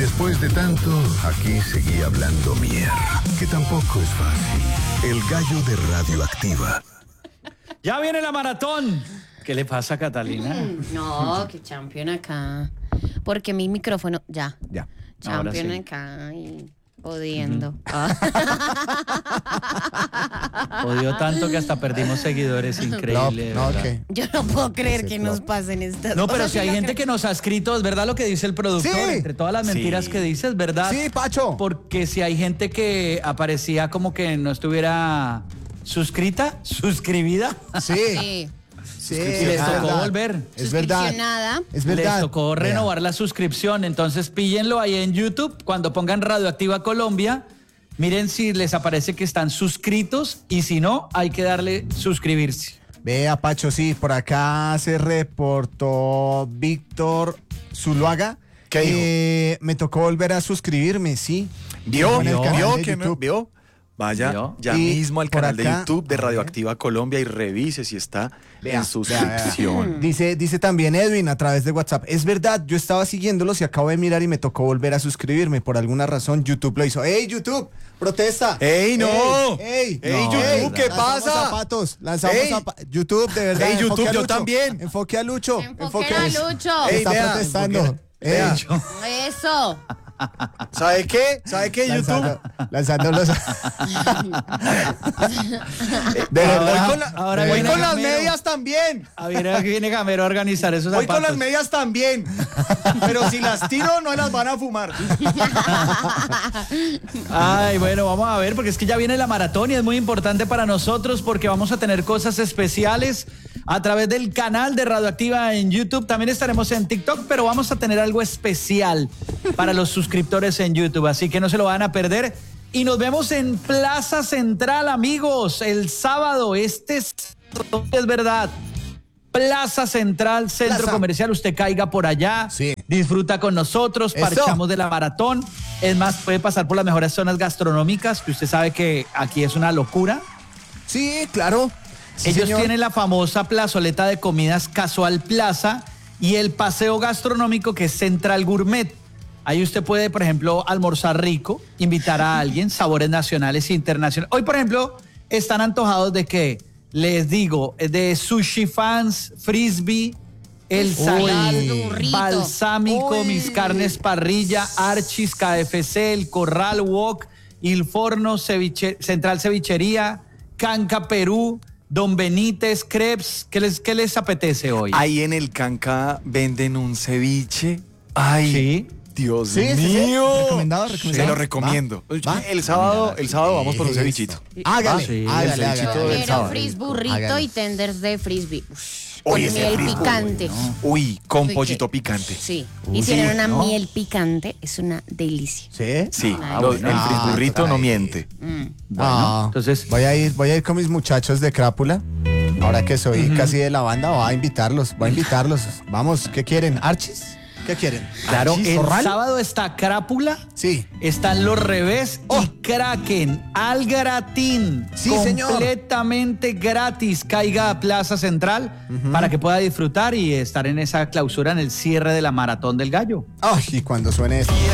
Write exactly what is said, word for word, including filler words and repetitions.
después de tanto, aquí seguía hablando Mier, que tampoco es fácil. El gallo de Radioactiva. Ya viene la maratón. ¿Qué le pasa a Catalina? No, que champion acá. Porque mi micrófono, ya. Ya. Champion Sí. acá y pudiendo. Uh-huh. Ah. Odió tanto que hasta perdimos seguidores. Increíble. No, no, ¿verdad? okay. Yo no puedo creer Sí, que claro. nos pasen estas No, cosas. pero si hay gente que nos ha escrito, es verdad lo que dice el productor, Sí. entre todas las mentiras Sí. que dice, es verdad. Sí, Pacho. Porque si hay gente que aparecía como que no estuviera suscrita, suscribida, Sí, Sí. sí. y es les tocó verdad. volver. Es verdad. Suscripcionada. Es Les verdad. tocó renovar la suscripción, entonces píllenlo ahí en YouTube, cuando pongan Radioactiva Colombia, miren si les aparece que están suscritos y si no, hay que darle suscribirse. Vea, Pacho, sí, por acá se reportó Víctor Zuluaga. ¿Qué dijo? Eh, me tocó volver a suscribirme, sí. ¿Vio? En el ¿Vio? canal ¿Vio de que no? YouTube. ¿Vio? Vaya ¿Vio? ya Y mismo al por canal de acá- YouTube de Radioactiva Colombia y revise si está Vea, en suscripción. Dice, dice también Edwin a través de WhatsApp. Es verdad, yo estaba siguiéndolos y acabo de mirar y me tocó volver a suscribirme. Por alguna razón, YouTube lo hizo. ¡Ey, YouTube! ¡Protesta! ¡Ey, no! ¡Ey! ¡Ey, No, YouTube! ¿Qué lanzamos pasa? zapatos, lanzamos ¡Ey! zapatos. YouTube, de verdad. ¡Ey, YouTube, enfoque a yo Lucho. también! Enfoque a Lucho. Enfoque a Lucho. Ey, Está vea, protestando. enfoque- Ey, vea. Eso. ¿Sabe qué? ¿Sabe qué, YouTube? lanzando, lanzando los... de Ahora- verdad. Voy con, la- ahora voy viene con las Gamero. medias también. A ver, aquí viene Gamero a organizar esos Voy zapatos. con las medias también. Pero si las tiro, no las van a fumar. Ay, bueno, vamos a ver, porque es que ya viene la maratón y es muy importante para nosotros porque vamos a tener cosas especiales a través del canal de Radioactiva en YouTube. También estaremos en TikTok, pero vamos a tener algo especial para los suscriptores en YouTube, así que no se lo van a perder. Y nos vemos en Plaza Central, amigos, el sábado. Este es, es verdad. Plaza Central, Centro Plaza. Comercial, usted caiga por allá, Sí. disfruta con nosotros, Eso. parchamos de la maratón. Es más, puede pasar por las mejores zonas gastronómicas, que usted sabe que aquí es una locura. Sí, claro. Sí, Ellos señor. tienen la famosa plazoleta de comidas Casual Plaza y el paseo gastronómico que es Central Gourmet. Ahí usted puede, por ejemplo, almorzar rico, invitar a alguien, sabores nacionales e internacionales. Hoy, por ejemplo, están antojados de que, les digo, de sushi fans, frisbee, el salado, burrito. balsámico, Uy. mis carnes parrilla, Archis, K F C, el Corral Wok, Il Forno, ceviche- Central Cevichería, Canca Perú, Don Benítez, Crepes. ¿Qué les, qué les apetece hoy? Ahí en el Canca venden un ceviche. Ay, Sí. Dios Sí, sí, sí. mío. Recomendado, recomendado. Se lo recomiendo. ¿Va? El sábado, el sábado vamos por un Eso. cevichito. Hágale, Ah, sí, hágale, el cevichito hágale. del Quiero sábado. fris burrito Hágale. y tenders de frisbee. Ush, Oye, con ese miel frisbee, picante. Uy, con Uy, pollito qué- picante. Sí. Uy, Y tienen sí, una ¿no? miel picante. Es una delicia. ¿Sí? Sí, Ah, lo- bueno. el Ah, frisburrito no trae. miente. Mm. Bueno, Ah, entonces, voy a ir, voy a ir con mis muchachos de Crápula. Ahora que soy casi de la banda, voy a invitarlos, voy a invitarlos. Vamos, ¿qué quieren? ¿Archis? ¿Qué quieren? claro, ¿Archis? el ¿Corral? sábado está Crápula, Sí. están Los Revés Oh. y Kraken al gratín. Sí, señor. Completamente gratis. Caiga a Plaza Central para que pueda disfrutar y estar en esa clausura en el cierre de la Maratón del Gallo. Ay, y cuando suene esto.